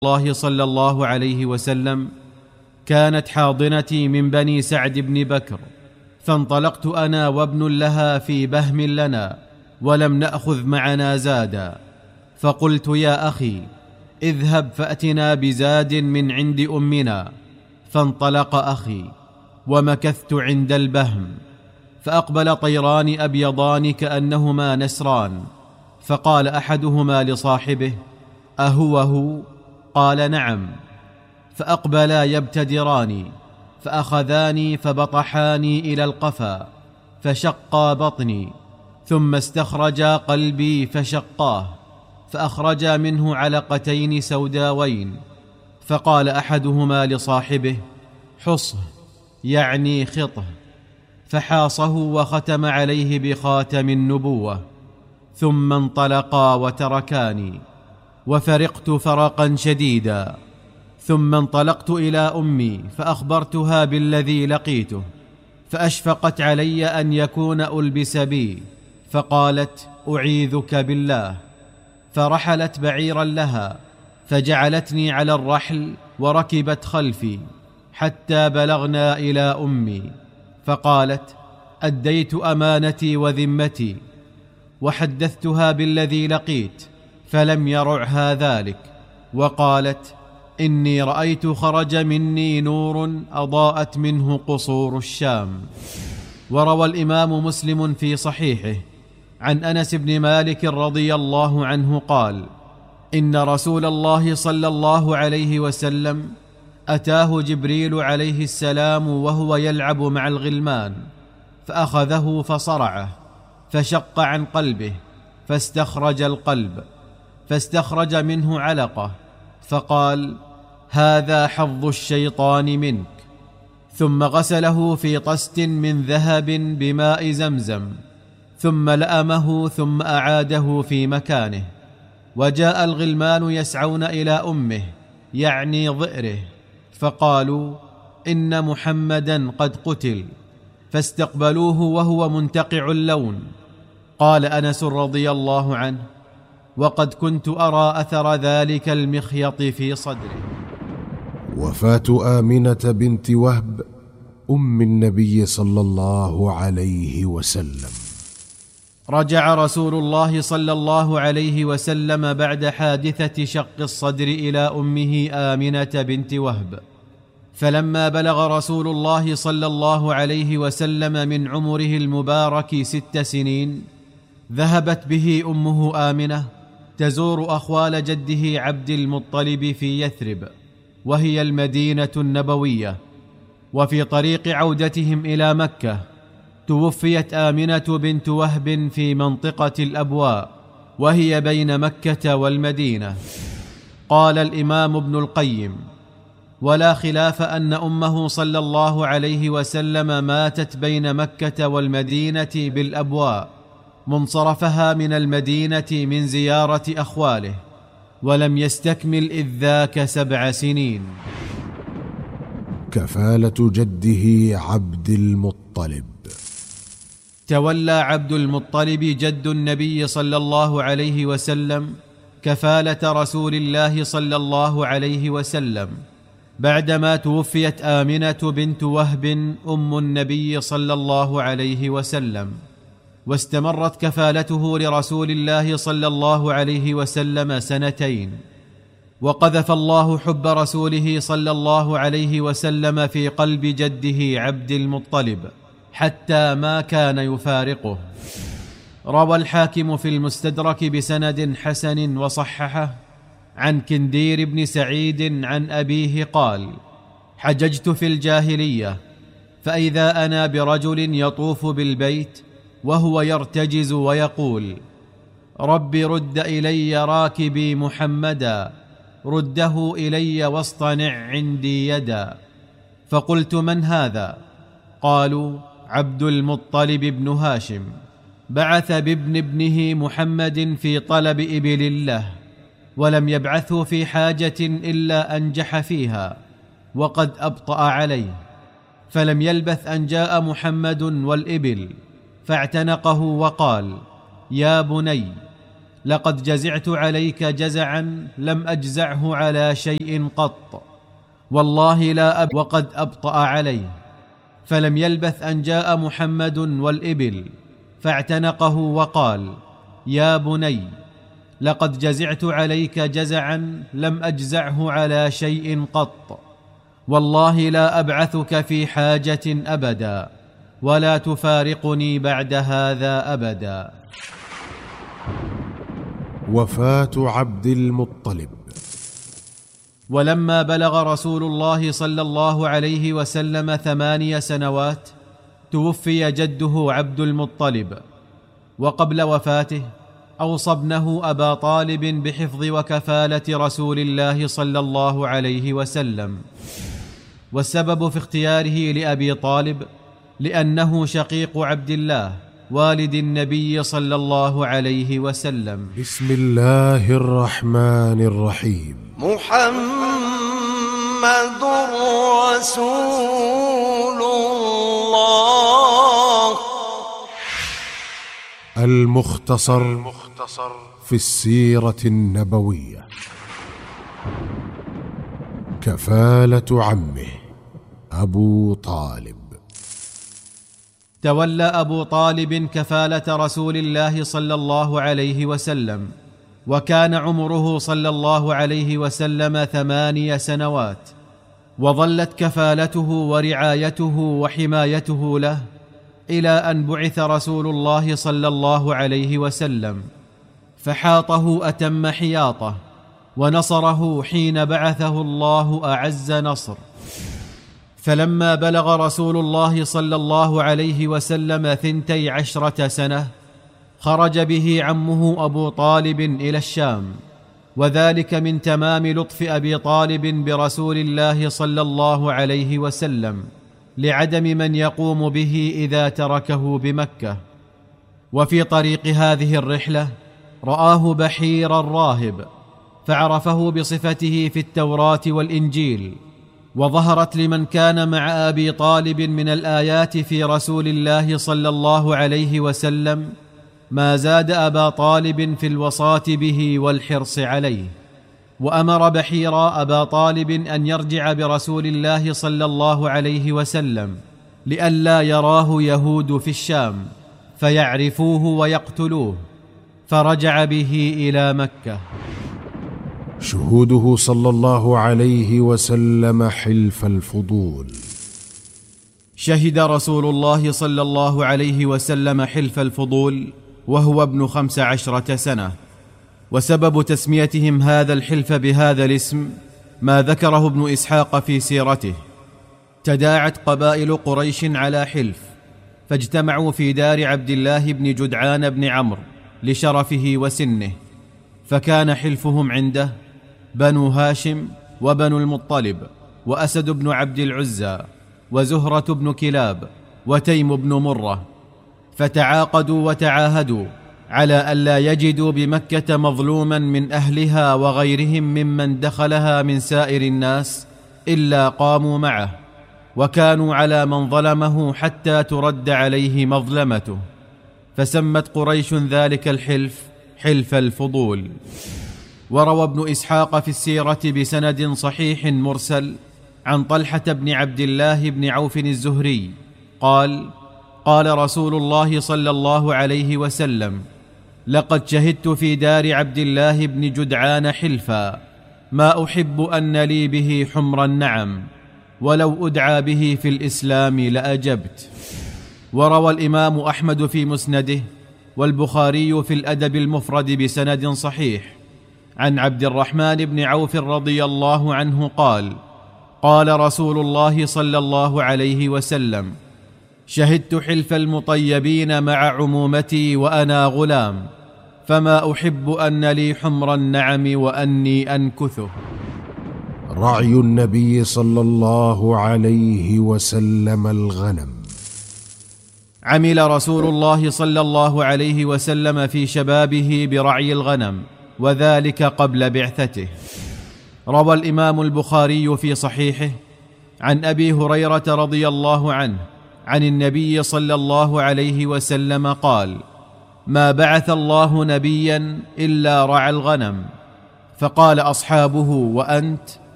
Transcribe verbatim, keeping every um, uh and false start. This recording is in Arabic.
الله صلى الله عليه وسلم كانت حاضنتي من بني سعد بن بكر، فانطلقت أنا وابن لها في بهم لنا ولم نأخذ معنا زادا، فقلت يا أخي اذهب فأتنا بزاد من عند أمنا، فانطلق أخي ومكثت عند البهم، فأقبل طيران أبيضان كأنهما نسران، فقال أحدهما لصاحبه أهو هو؟ قال نعم، فأقبلا يبتدراني، فأخذاني فبطحاني إلى القفا فشقا بطني، ثم استخرجا قلبي فشقاه، فأخرجا منه علقتين سوداوين، فقال أحدهما لصاحبه حصه، يعني خطه، فحاصه وختم عليه بخاتم النبوة، ثم انطلقا وتركاني، وفرقت فرقا شديدا. ثم انطلقت إلى أمي فأخبرتها بالذي لقيته، فأشفقت علي أن يكون ألبس بي، فقالت أعيذك بالله، فرحلت بعيرا لها، فجعلتني على الرحل وركبت خلفي حتى بلغنا إلى أمي، فقالت أديت أمانتي وذمتي، وحدثتها بالذي لقيت، فلم يرعها ذلك، وقالت إني رأيت خرج مني نور أضاءت منه قصور الشام. وروى الإمام مسلم في صحيحه عن أنس بن مالك رضي الله عنه قال إن رسول الله صلى الله عليه وسلم أتاه جبريل عليه السلام وهو يلعب مع الغلمان، فأخذه فصرعه، فشق عن قلبه، فاستخرج القلب، فاستخرج منه علقة، فقال هذا حظ الشيطان منك، ثم غسله في طست من ذهب بماء زمزم، ثم لأمه، ثم أعاده في مكانه. وجاء الغلمان يسعون إلى أمه يعني ضئره، فقالوا إن محمدا قد قتل، فاستقبلوه وهو منتقع اللون. قال أنس رضي الله عنه وقد كنت أرى أثر ذلك المخيط في صدره. وفاة آمنة بنت وهب أم النبي صلى الله عليه وسلم. رجع رسول الله صلى الله عليه وسلم بعد حادثة شق الصدر إلى أمه آمنة بنت وهب، فلما بلغ رسول الله صلى الله عليه وسلم من عمره المبارك ست سنين، ذهبت به أمه آمنة تزور أخوال جده عبد المطلب في يثرب، وهي المدينة النبوية. وفي طريق عودتهم إلى مكة توفيت آمنة بنت وهب في منطقة الأبواء، وهي بين مكة والمدينة. قال الإمام ابن القيم ولا خلاف أن أمه صلى الله عليه وسلم ماتت بين مكة والمدينة بالأبواء، منصرفها من المدينة من زيارة أخواله، ولم يستكمل إذ ذاك سبع سنين. كفالة جده عبد المطلب. تولى عبد المطلب جد النبي صلى الله عليه وسلم كفالة رسول الله صلى الله عليه وسلم بعدما توفيت آمنة بنت وهب أم النبي صلى الله عليه وسلم، واستمرت كفالته لرسول الله صلى الله عليه وسلم سنتين. وقذف الله حب رسوله صلى الله عليه وسلم في قلب جده عبد المطلب حتى ما كان يفارقه. روى الحاكم في المستدرك بسند حسن وصححه عن كندير بن سعيد عن أبيه قال حججت في الجاهلية، فإذا أنا برجل يطوف بالبيت وهو يرتجز ويقول رب رد إلي راكبي محمدا، رده إلي واصطنع عندي يدا. فقلت من هذا؟ قالوا عبد المطلب بن هاشم، بعث بابن ابنه محمد في طلب إبل الله، ولم يبعثه في حاجة إلا أنجح فيها، وقد أبطأ عليه، فلم يلبث أن جاء محمد والإبل، فاعتنقه وقال يا بني لقد جزعت عليك جزعا لم أجزعه على شيء قط، والله لا أب وقد أبطأ عليه. فلم يلبث أن جاء محمد والإبل فاعتنقه وقال: يا بني، لقد جزعت عليك جزعا لم أجزعه على شيء قط، والله لا أبعثك في حاجة أبدا، ولا تفارقني بعد هذا أبدا. وفاة عبد المطلب. ولما بلغ رسول الله صلى الله عليه وسلم ثماني سنوات توفي جده عبد المطلب، وقبل وفاته أوصى ابنه أبا طالب بحفظ وكفالة رسول الله صلى الله عليه وسلم. والسبب في اختياره لأبي طالب لأنه شقيق عبد الله والد النبي صلى الله عليه وسلم. بسم الله الرحمن الرحيم. محمد رسول الله. المختصر في السيرة النبوية. كفالة عمه أبو طالب. تولى أبو طالب كفالة رسول الله صلى الله عليه وسلم، وكان عمره صلى الله عليه وسلم ثماني سنوات، وظلت كفالته ورعايته وحمايته له إلى أن بعث رسول الله صلى الله عليه وسلم، فحاطه أتم حياطه، ونصره حين بعثه الله أعز نصر. فلما بلغ رسول الله صلى الله عليه وسلم ثنتي عشرة سنة خرج به عمه أبو طالب إلى الشام، وذلك من تمام لطف أبي طالب برسول الله صلى الله عليه وسلم لعدم من يقوم به إذا تركه بمكة. وفي طريق هذه الرحلة رآه بحير الراهب فعرفه بصفته في التوراة والإنجيل، وظهرت لمن كان مع أبي طالب من الآيات في رسول الله صلى الله عليه وسلم ما زاد أبا طالب في الوصاة به والحرص عليه. وأمر بحير أبا طالب أن يرجع برسول الله صلى الله عليه وسلم لئلا يراه يهود في الشام فيعرفوه ويقتلوه، فرجع به إلى مكة. شهوده صلى الله عليه وسلم حلف الفضول. شهد رسول الله صلى الله عليه وسلم حلف الفضول وهو ابن خمس عشرة سنة، وسبب تسميتهم هذا الحلف بهذا الاسم ما ذكره ابن إسحاق في سيرته. تداعت قبائل قريش على حلف، فاجتمعوا في دار عبد الله بن جدعان بن عمرو لشرفه وسنه، فكان حلفهم عنده بنو هاشم وبنو المطلب وأسد بن عبد العزى وزهرة بن كلاب وتيم بن مرة، فتعاقدوا وتعاهدوا على ألا يجدوا بمكة مظلوما من أهلها وغيرهم ممن دخلها من سائر الناس إلا قاموا معه، وكانوا على من ظلمه حتى ترد عليه مظلمته، فسمت قريش ذلك الحلف حلف الفضول. وروى ابن إسحاق في السيرة بسند صحيح مرسل عن طلحة بن عبد الله بن عوف الزهري قال: قال رسول الله صلى الله عليه وسلم: لقد شهدت في دار عبد الله بن جدعان حلفا ما أحب أن لي به حمر النعم، ولو أدعى به في الإسلام لأجبت. وروى الإمام أحمد في مسنده والبخاري في الأدب المفرد بسند صحيح عن عبد الرحمن بن عوف رضي الله عنه قال: قال رسول الله صلى الله عليه وسلم: شهدت حلف المطيبين مع عمومتي وأنا غلام، فما أحب أن لي حمر النعم وأني أنكثه. رعي النبي صلى الله عليه وسلم الغنم. عمل رسول الله صلى الله عليه وسلم في شبابه برعي الغنم، وذلك قبل بعثته. روى الإمام البخاري في صحيحه عن أبي هريرة رضي الله عنه عن النبي صلى الله عليه وسلم قال: ما بعث الله نبيا الا رعى الغنم. فقال اصحابه: وانت؟